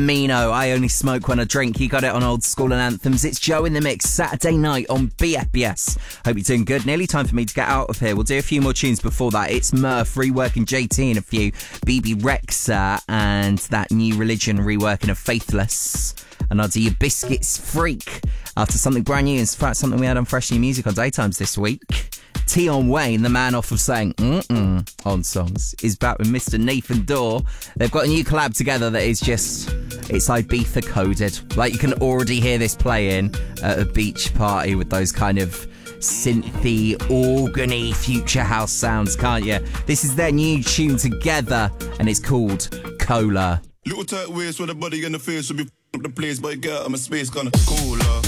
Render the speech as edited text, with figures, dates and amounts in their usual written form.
Amino, I Only Smoke When I Drink. You got it on Old School and Anthems. It's Joe in the Mix, Saturday night on BFBS. Hope you're doing good. Nearly time for me to get out of here. We'll do a few more tunes before that. It's Murph reworking JT and a few. BB Rexa and that New Religion reworking of Faithless. And I'll do your Biscuits Freak after something brand new. In fact, something we had on Fresh New Music on Daytimes this week. Tion Wayne, the man off of saying on songs, is back with Mr. Nathan Dorr. They've got a new collab together that is just, it's Ibiza coded. Like, you can already hear this playing at a beach party with those kind of synthy, organy future house sounds, can't you? This is their new tune together and it's called Cola. Little tight waist with a body in the face will be up the place, but girl, I'm a space kinda cooler.